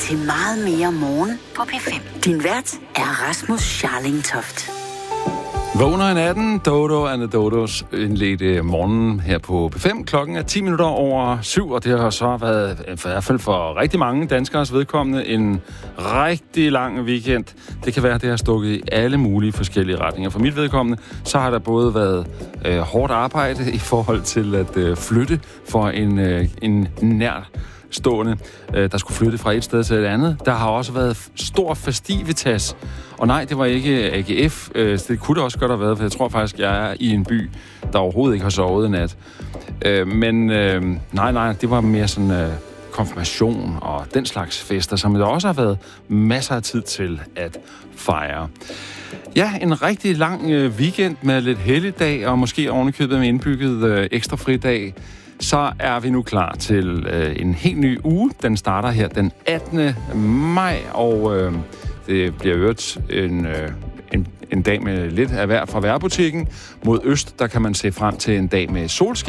til Meget mere morgen på P5. Din vært er Rasmus Scharling-Toft. Vågner i natten, Dodo and the Dodos indledte morgenen her på P5. Klokken er 10 minutter over 7, og det har så været, i hvert fald for rigtig mange danskers vedkommende, en rigtig lang weekend. Det kan være, at det har stukket i alle mulige forskellige retninger. For mit vedkommende, så har der både været hårdt arbejde i forhold til at flytte for en nær stående, der skulle flytte fra et sted til et andet. Der har også været stor festivitas. Og nej, det var ikke AGF. Det kunne det også godt have været, for jeg tror faktisk, jeg er i en by, der overhovedet ikke har sovet i nat. Men nej, det var mere sådan konfirmation og den slags fester, som der også har været masser af tid til at fejre. Ja, en rigtig lang weekend med lidt helligdag, og måske ovenikøbet med indbygget ekstra fridag. Så er vi nu klar til en helt ny uge. Den starter her den 18. maj, og det bliver øvrigt en dag med lidt af vejr fra vejrbutikken. Mod øst, der kan man se frem til en dag med solskin.